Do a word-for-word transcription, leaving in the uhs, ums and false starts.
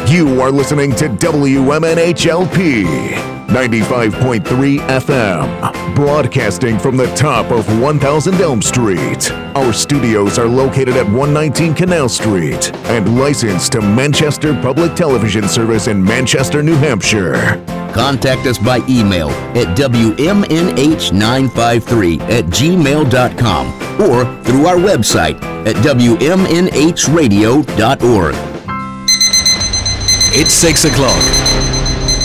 You are listening to W M N H L P ninety-five point three F M, broadcasting from the top of one thousand Elm Street. Our studios are located at one nineteen Canal Street and licensed to Manchester Public Television Service in Manchester, New Hampshire. Contact us by email at W M N H nine five three at gmail dot com or through our website at W M N H radio dot org. It's six o'clock.